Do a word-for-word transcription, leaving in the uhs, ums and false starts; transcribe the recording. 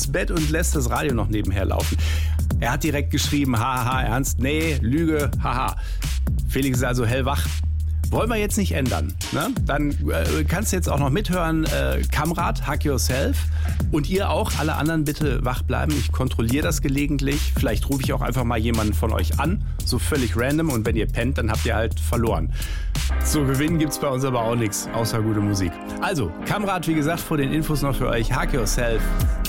ins Bett und lässt das Radio noch nebenher laufen. Er hat direkt geschrieben, haha, ernst? Nee, Lüge, haha. Felix ist also hellwach. Wollen wir jetzt nicht ändern. Ne? Dann äh, kannst du jetzt auch noch mithören, äh, Kamrat, Hug Yourself. Und ihr auch, alle anderen bitte wach bleiben. Ich kontrolliere das gelegentlich. Vielleicht rufe ich auch einfach mal jemanden von euch an. So völlig random. Und wenn ihr pennt, dann habt ihr halt verloren. Zu gewinnen gibt's bei uns aber auch nichts, außer gute Musik. Also, Kamrat, wie gesagt, vor den Infos noch für euch, Hug Yourself.